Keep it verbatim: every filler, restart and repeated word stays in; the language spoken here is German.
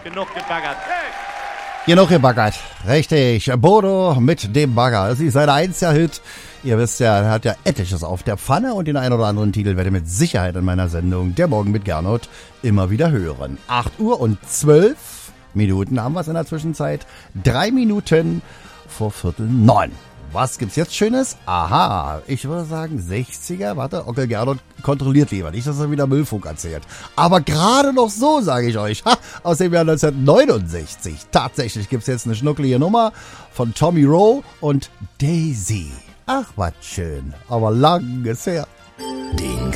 Genug gebaggert. Hey! Genug gebaggert. Richtig. Bodo mit dem Bagger. Das ist sein einziger Hit. Ihr wisst ja, er hat ja etliches auf der Pfanne und den einen oder anderen Titel werde ich mit Sicherheit in meiner Sendung Der Morgen mit Gernot immer wieder hören. acht Uhr und zwölf Minuten haben wir es in der Zwischenzeit. Drei Minuten vor Viertel neun. Was gibt's jetzt Schönes? Aha, ich würde sagen sechziger. Warte, Onkel Gernot kontrolliert lieber. Nicht, dass er wieder Müllfunk erzählt. Aber gerade noch so, sage ich euch. Ha, aus dem Jahr neunzehnhundertneunundsechzig. Tatsächlich gibt's jetzt eine schnucklige Nummer von Tommy Rowe und Daisy. Ach, was schön. Aber lang ist her. Die